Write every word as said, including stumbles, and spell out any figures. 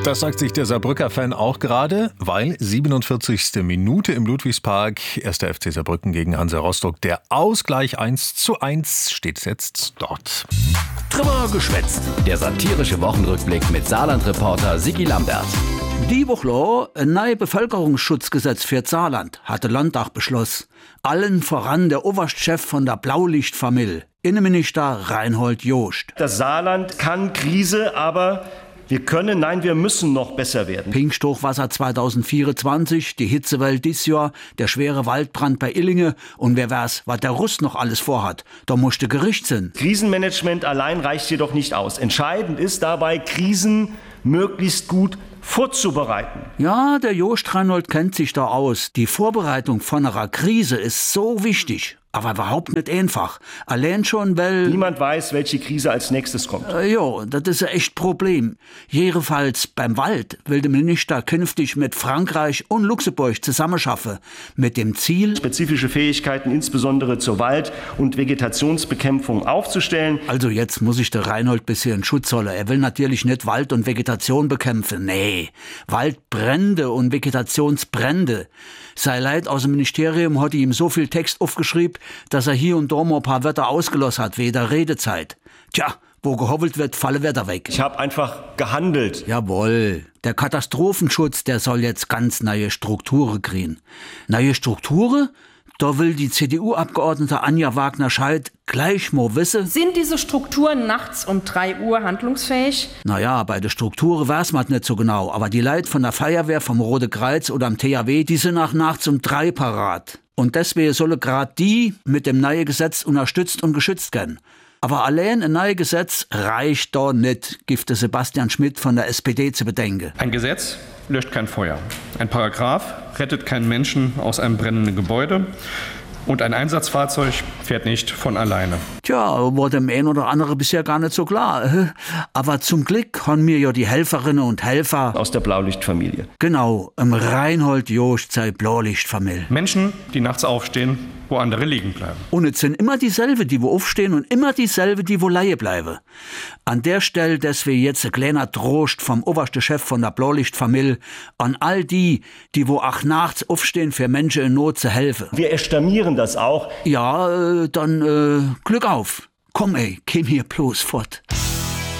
Das sagt sich der Saarbrücker Fan auch gerade, weil siebenundvierzigste Minute im Ludwigspark, erster F C Saarbrücken gegen Hansa Rostock. Der Ausgleich eins zu eins steht jetzt dort. Drüber geschwätzt. Der satirische Wochenrückblick mit Saarland-Reporter Sigi Lambert. Die Woche ein neues Bevölkerungsschutzgesetz für das Saarland hatte Landtag beschlossen. Allen voran der Oberstchef von der Blaulichtfamilie, Innenminister Reinhold Jost. Das Saarland kann Krise, aber wir können, nein, wir müssen noch besser werden. Pinkstochwasser zweitausendvierundzwanzig, die Hitzewelle dieses Jahr, der schwere Waldbrand bei Illinge und wer weiß, was der Russ noch alles vorhat. Da musste Gericht sein. Krisenmanagement allein reicht jedoch nicht aus. Entscheidend ist dabei, Krisen möglichst gut vorzubereiten. Ja, der Jost Reinhold kennt sich da aus. Die Vorbereitung von einer Krise ist so wichtig, aber überhaupt nicht einfach. Allein schon, weil... Niemand weiß, welche Krise als nächstes kommt. Äh, ja, das ist ein echt Problem. Jedenfalls beim Wald will der Minister künftig mit Frankreich und Luxemburg zusammenschaffen. Mit dem Ziel, spezifische Fähigkeiten insbesondere zur Wald- und Vegetationsbekämpfung aufzustellen. Also jetzt muss ich der Reinhold bisschen Schutz holen. Er will natürlich nicht Wald und Vegetation bekämpfen. Nee, Waldbrände und Vegetationsbrände. Sei leid, aus dem Ministerium hat ihm so viel Text aufgeschrieben, dass er hier und da mal ein paar Wörter ausgelassen hat, wegen der Redezeit. Tja, wo gehobbelt wird, falle Wörter weg. Ich habe einfach gehandelt. Jawohl, der Katastrophenschutz, der soll jetzt ganz neue Strukturen kriegen. Neue Strukturen? Da will die C D U-Abgeordnete Anja Wagner-Scheidt gleich mal wissen. Sind diese Strukturen nachts um drei Uhr handlungsfähig? Naja, bei der Strukturen weiß man nicht so genau. Aber die Leute von der Feuerwehr, vom Rote Kreuz oder am T H W, die sind nach nachts um drei parat. Und deswegen sollen gerade die mit dem neuen Gesetz unterstützt und geschützt werden. Aber allein ein neues Gesetz reicht da nicht, gibt Sebastian Schmidt von der S P D zu bedenken. Ein Gesetz löscht kein Feuer. Ein Paragraph rettet keinen Menschen aus einem brennenden Gebäude. Und ein Einsatzfahrzeug fährt nicht von alleine. Tja, war dem einen oder anderen bisher gar nicht so klar. Aber zum Glück haben mir ja die Helferinnen und Helfer aus der Blaulichtfamilie. Genau, im Reinhold Jost sei Blaulichtfamilie. Menschen, die nachts aufstehen, wo andere liegen bleiben. Und es sind immer dieselbe, die wo aufstehen und immer dieselbe, die wo leihe bleiben. An der Stelle, dass wir jetzt ein kleiner Trost vom obersten Chef von der Blaulichtfamilie an all die, die wo auch nachts aufstehen, für Menschen in Not zu helfen. Wir estamieren das auch. Ja, äh, dann äh, Glück auf. Komm ey, komm hier bloß fort.